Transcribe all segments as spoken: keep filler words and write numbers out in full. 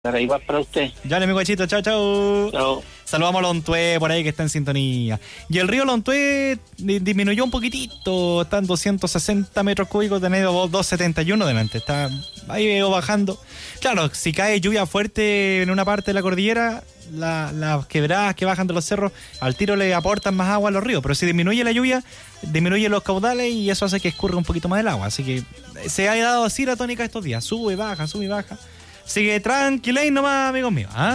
Para igual para usted. Ya, mi guachito, chao, chao. Chao. Saludamos a Lontué por ahí que está en sintonía. Y el río Lontué disminuyó un poquitito, está en doscientos sesenta metros cúbicos, tenido doscientos setenta y uno delante, está ahí bajando. Claro, si cae lluvia fuerte en una parte de la cordillera, la, las quebradas que bajan de los cerros, al tiro le aportan más agua a los ríos, pero si disminuye la lluvia, disminuye los caudales y eso hace que escurra un poquito más el agua. Así que se ha dado así la tónica estos días, sube, baja, sube, baja. Así que tranquila y nomás, amigos míos. ¿Ah?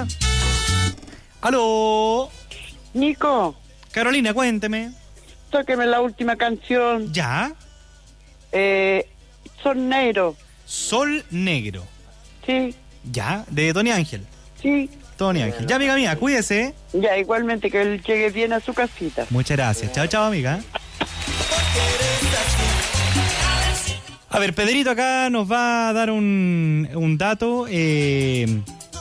¿Aló? Nico. Carolina, cuénteme. Tóqueme la última canción. ¿Ya? Eh, Sol Negro. Sol Negro. Sí. ¿Ya? De Tony Ángel. Sí. Tony Ángel. Ya, amiga mía, cuídese. Ya, igualmente, que él llegue bien a su casita. Muchas gracias. Chao, chao, amiga. A ver, Pedrito acá nos va a dar un, un dato. Eh...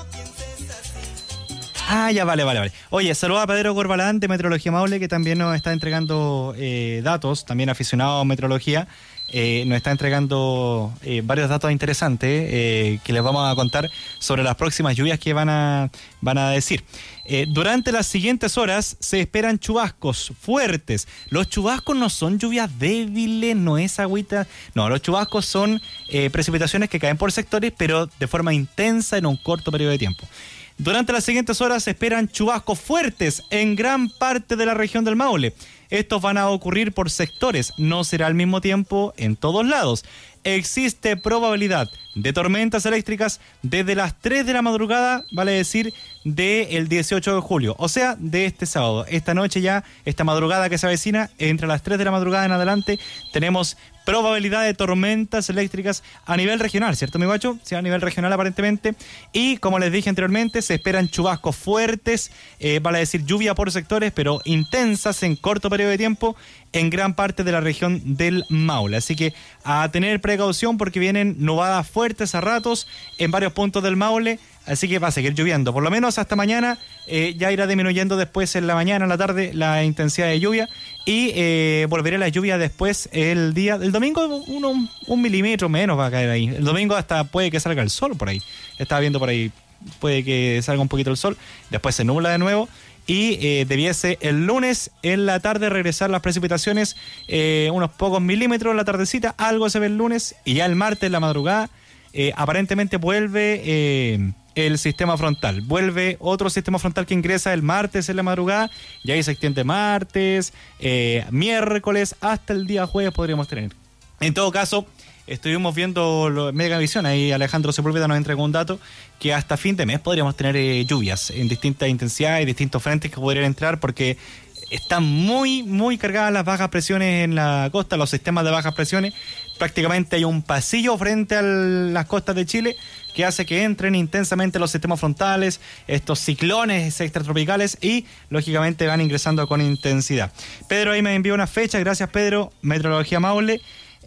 Ah, ya, vale, vale, vale. Oye, saluda a Pedro Corbalán de Meteorología Maule, que también nos está entregando eh, datos, también aficionado a meteorología. Eh, nos está entregando eh, varios datos interesantes eh, que les vamos a contar sobre las próximas lluvias que van a, van a decir. Eh, durante las siguientes horas se esperan chubascos fuertes. Los chubascos no son lluvias débiles, no es agüita. No, los chubascos son eh, precipitaciones que caen por sectores, pero de forma intensa en un corto periodo de tiempo. Durante las siguientes horas se esperan chubascos fuertes en gran parte de la región del Maule. Estos van a ocurrir por sectores, no será al mismo tiempo en todos lados. Existe probabilidad de tormentas eléctricas desde las tres de la madrugada, vale decir, del dieciocho de julio, o sea, de este sábado. Esta noche ya, esta madrugada que se avecina, entre las tres de la madrugada en adelante, tenemos probabilidad de tormentas eléctricas a nivel regional, ¿cierto, mi guacho? Sí, a nivel regional aparentemente. Y como les dije anteriormente, se esperan chubascos fuertes, eh, vale decir lluvia por sectores, pero intensas en corto periodo de tiempo en gran parte de la región del Maule. Así que a tener precaución porque vienen nubadas fuertes a ratos en varios puntos del Maule. Así que va a seguir lloviendo, por lo menos hasta mañana. Eh, ya irá disminuyendo después en la mañana, en la tarde, la intensidad de lluvia. Y eh, volverá la lluvia después el día... El domingo uno, un milímetro menos va a caer ahí. El domingo hasta puede que salga el sol por ahí. Estaba viendo por ahí, puede que salga un poquito el sol. Después se nubla de nuevo. Y eh, debiese el lunes en la tarde regresar las precipitaciones, eh, unos pocos milímetros en la tardecita. Algo se ve el lunes. Y ya el martes en la madrugada eh, aparentemente vuelve... Eh, el sistema frontal, vuelve otro sistema frontal que ingresa el martes en la madrugada, y ahí se extiende martes, eh, miércoles, hasta el día jueves podríamos tener. En todo caso, estuvimos viendo lo, Megavisión, ahí Alejandro Sepúlveda nos entregó un dato, que hasta fin de mes podríamos tener eh, lluvias en distintas intensidades y distintos frentes que podrían entrar, porque están muy, muy cargadas las bajas presiones en la costa, los sistemas de bajas presiones. Prácticamente hay un pasillo frente a las costas de Chile que hace que entren intensamente los sistemas frontales, estos ciclones extratropicales, y lógicamente van ingresando con intensidad. Pedro ahí me envió una fecha, gracias Pedro, Meteorología Maule.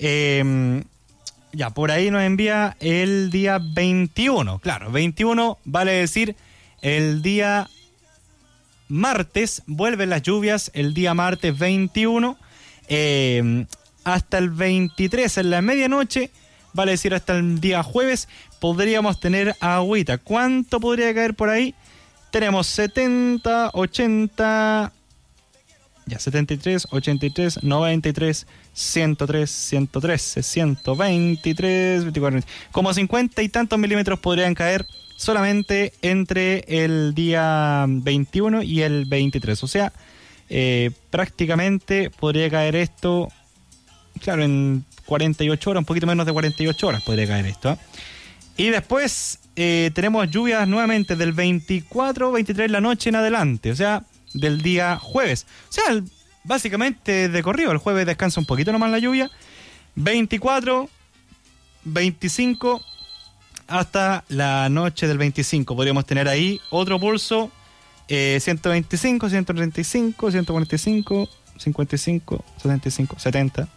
Eh, ya, por ahí nos envía el día veintiuno, claro, veintiuno vale decir el día martes, vuelven las lluvias el día martes veintiuno, eh, hasta el veintitrés en la medianoche, vale decir hasta el día jueves, podríamos tener agüita. ¿Cuánto podría caer por ahí? Tenemos setenta, ochenta, ya setenta y tres, ochenta y tres, noventa y tres, ciento tres, ciento trece, ciento veintitrés, veinticuatro, como cincuenta y tantos milímetros podrían caer solamente entre el día veintiuno y el veintitrés. O sea, eh, prácticamente podría caer esto, claro, en cuarenta y ocho horas, un poquito menos de cuarenta y ocho horas podría caer esto, ¿eh? Y después eh, tenemos lluvias nuevamente del veinticuatro, veintitrés de la noche en adelante, o sea, del día jueves. O sea, el, básicamente de corrido, el jueves descansa un poquito nomás la lluvia. veinticuatro, veinticinco, hasta la noche del veinticinco. Podríamos tener ahí otro pulso, eh, ciento veinticinco, ciento treinta y cinco, ciento cuarenta y cinco, cincuenta y cinco, setenta y cinco, setenta.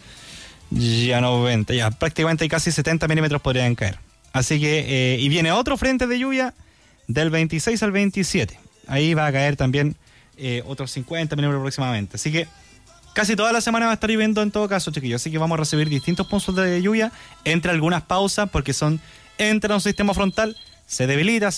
Ya noventa, ya prácticamente hay casi setenta milímetros podrían caer. Así que, eh, y viene otro frente de lluvia del veintiséis al veintisiete. Ahí va a caer también eh, otros cincuenta milímetros aproximadamente. Así que casi toda la semana va a estar lloviendo en todo caso, chiquillos. Así que vamos a recibir distintos puntos de lluvia entre algunas pausas, porque son entre un sistema frontal se debilita.